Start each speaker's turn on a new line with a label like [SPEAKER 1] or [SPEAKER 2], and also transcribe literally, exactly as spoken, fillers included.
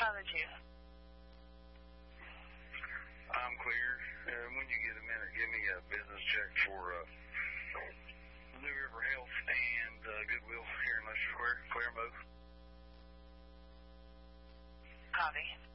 [SPEAKER 1] bothered you?
[SPEAKER 2] I'm clear. Uh, when you get a minute, give me a business check for uh, New River Health and uh, Goodwill here in Lester Square, Claremont.
[SPEAKER 1] Copy.